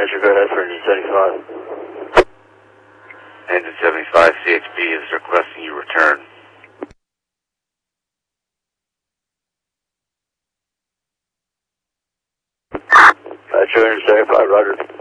Roger, go ahead for engine 75. Engine 75, CHP is requesting you return. Roger, engine 75, Roger.